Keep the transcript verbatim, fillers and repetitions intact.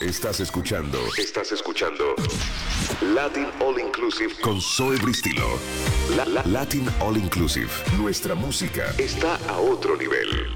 Estás escuchando. Estás escuchando. Latin All Inclusive con Zoe Bristilo. La, la, Latin All Inclusive. Nuestra música está a otro nivel.